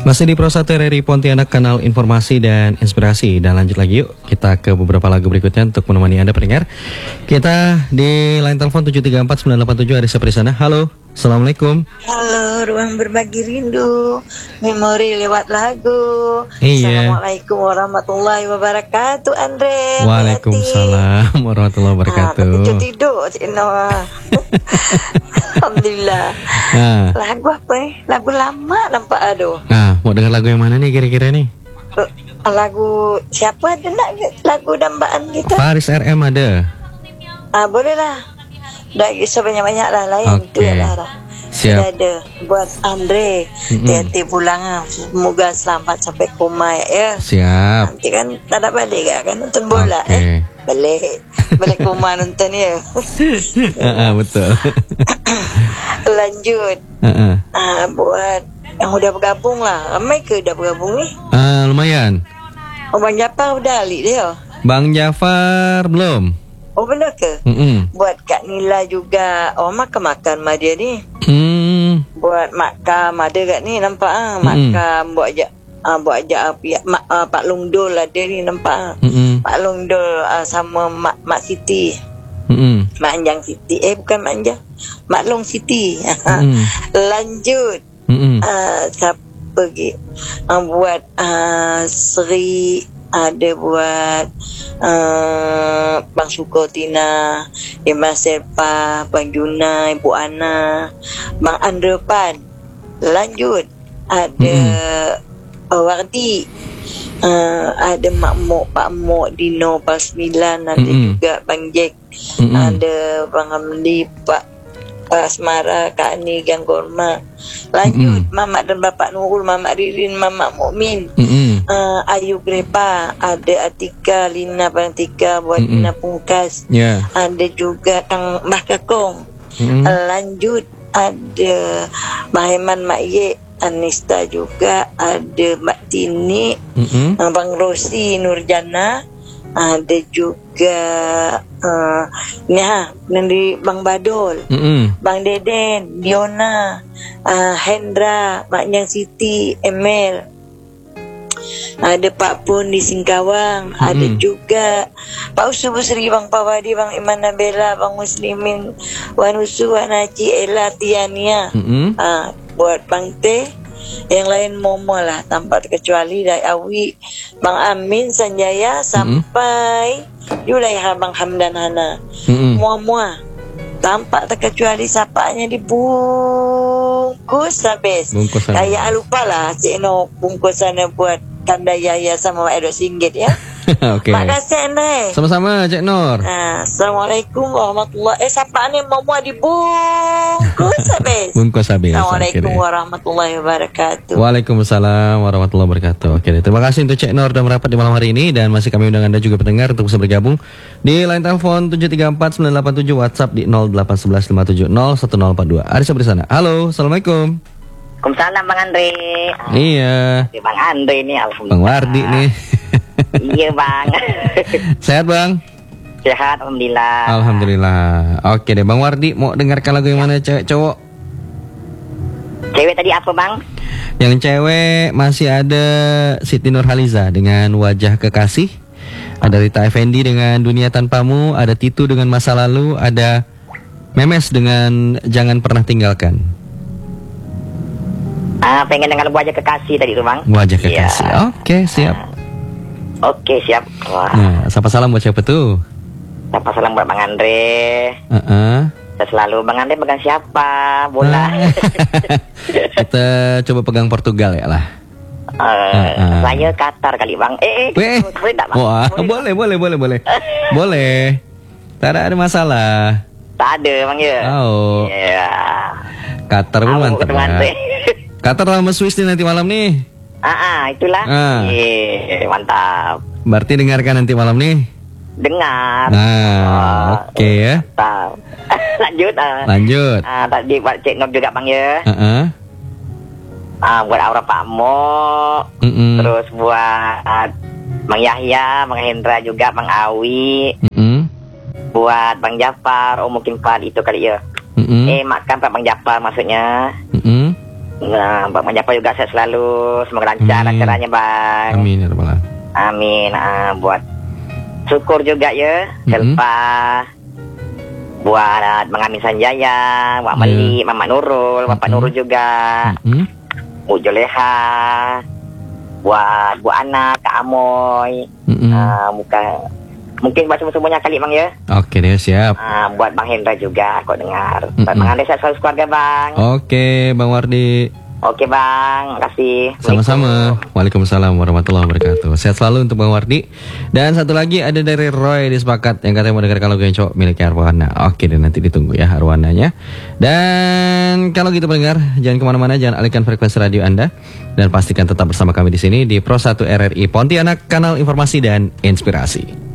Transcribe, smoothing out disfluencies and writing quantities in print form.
Masih di Pro 1 RRI Pontianak, kanal informasi dan inspirasi. Dan lanjut lagi yuk, kita ke beberapa lagu berikutnya untuk menemani Anda pendengar. Kita di line telepon 734-987, ada siapa di sana? Halo, Assalamualaikum. Halo, ruang berbagi rindu, memori lewat lagu. Iya. Assalamualaikum warahmatullahi wabarakatuh, Andre. Waalaikumsalam warahmatullahi wabarakatuh. Tapi tidur, Cik Noah. Alhamdulillah. Lagu apa nih? Lagu lama nampak aduh. Mau dengar lagu yang mana nih kira-kira nih? Lagu siapa ada nak lagu dambaan kita? Faris RM ada. Boleh lah. Dah kisah banyak-banyak lah lain. Oke. Siap. Ada buat Andre. Hati-hati pulang. Semoga selamat sampai rumah ya. Siap. Nanti kan tak ada balik kan nonton bola. Balik rumah nonton ya. Betul. Lanjut. Buat yang udah bergabung lah. Ramai ke udah bergabung ni? Lumayan. Bang Jafar udah alik dia. Bang Jafar belum. Oh benar ke? Buat Kak Nila juga. Makan-makan mah dia ni. Buat makam ada kat ni nampak makam buat ajak Pak Long Dol ada ni nampak. Pak Long Dol sama Mak Siti. Mak Anjang Siti. Bukan Mak Anjang. Mak Long Siti. Lanjut. Siapa pergi buat Sri, ada buat Bang Sukotina, Imam Selpa, Bang Juna, Ibu Ana, Bang Andrepan. Lanjut ada Wardi, ada Mak Mok, Pak Mok, Dino, Pak 9, ada juga Bang Jack, ada Bang Hamdi, Pak Asmara, Kak Ani, Gang Korma. Lanjut Mamat dan Bapak Nurul, Mamat Ririn, Mamat Mukmin, Ayu Grepa, ada Atika, Lina Pantika, buat Lina Pungkas. Ada juga Kang Mbah Kakong. Lanjut ada Maheman Mak Ye, Anista juga, ada Mak Tini, Bang Rosi, Nurjana, ada juga dari Bang Badol, Bang Deden, Diona, Hendra, Maknyang Siti, Emel, ada Pak Pun di Singkawang, ada juga Pak Usu Busri, Bang Pawadi, Bang Iman Nabela, Bang Muslimin, Wan Usu, Wan Haji, Ella, Tiania, buat Bang Teh. Yang lain Momo lah tanpa terkecuali, dari Awi, Bang Amin, Sanjaya, sampai Yulaiha, Bang Hamdan Hana, Mua tanpa terkecuali sapanya dibungkus habis. Kayak lupa lah Cik No bungkusannya buat Kanda Yaya sama Mak Edok Singgit ya. Oke. Makasih Andre. Sama-sama Cik Nur. Assalamualaikum warahmatullahi. Sapanya mau dibungkus habis. Bungkus habis. Assalamualaikum warahmatullahi wabarakatuh. Waalaikumsalam warahmatullahi wabarakatuh. Oke, terima kasih untuk Cik Nur dan merapat di malam hari ini, dan masih kami undang Anda juga pendengar untuk bisa bergabung di line telepon 734-987, WhatsApp di 0811-570-1042. Ada siapa di sana? Halo, Assalamualaikum. Waalaikumsalam Bang Andre. Iya. Bang Andre ini alhamdulillah. Bang Wardi nih. Iya Bang. Sehat Bang? Sehat alhamdulillah. Alhamdulillah. Oke deh Bang Wardi, mau dengarkan lagu yang mana, cewek cowok? Cewek tadi apa Bang? Yang cewek masih ada Siti Nurhaliza dengan Wajah Kekasih, ada Rita Effendi dengan Dunia Tanpamu, ada Titu dengan Masa Lalu, ada Memes dengan Jangan Pernah Tinggalkan. Pengen dengar Wajah Kekasih tadi tuh Bang. Wajah Kekasih. Oke, siap. Oke, siap. Wah. Nah, sapa salam buat siapa tuh? Sapa salam buat Bang Andre. Selalu Bang Andre pegang siapa? Bola. Kita coba pegang Portugal ya lah. Saya Qatar kali Bang. Boleh tak Bang? Wah, boleh. Boleh. Tak ada masalah. Tak ada Bang ya. Oh. Iya. Qatar pun mantap ya. Qatar sama Swiss nih nanti malam nih. Itulah. Mantap. Berarti dengarkan nanti malam nih. Dengar. Oke ya. Mantap. Lanjut. Tadi buat Cik Nur juga Bang ya. Buat Aura Pak Mo. Terus buat Bang Yahya, Bang Hendra juga, Bang Awi. Buat Bang Jafar, mungkin Pak itu kali ya. Makan Pak Bang Jafar maksudnya. Nah, Bang Majapa juga sehat selalu. Semoga lancar Amin. acaranya, Bang. Amin ya rabbal alamin. Amin. Buat syukur juga ya, Selpa. Buat Bang Amin Sanjaya, Wak Meli, Mamak Nurul, Bapak Nurul juga. Bu Joleha. Buat Bu Ana, Kak Amoy. Mungkin buat semuanya kali Bang ya. Oke deh, siap. Buat Bang Hendra juga kok dengar. Buat Bang Hendra sehat selalu keluarga Bang. Oke, Bang Wardi. Oke Bang, makasih. Sama-sama. Waalaikumsalam warahmatullahi wabarakatuh. Sehat selalu untuk Bang Wardi. Dan satu lagi ada dari Roy di Sepakat yang katanya mau dengarkan lagu yang cowok miliknya Arwana. Oke deh, nanti ditunggu ya Arwananya. Dan kalau gitu pendengar, jangan kemana-mana, jangan alihkan frekuensi radio Anda. Dan pastikan tetap bersama kami di sini di Pro 1 RRI Pontianak, kanal informasi dan inspirasi.